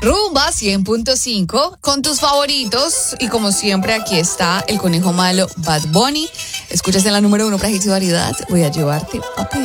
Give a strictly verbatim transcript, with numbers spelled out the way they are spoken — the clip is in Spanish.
Rumba cien punto cinco con tus favoritos. Y como siempre, aquí está el conejo malo Bad Bunny. Escuchas en la número uno para hits y variedad. Voy a llevarte a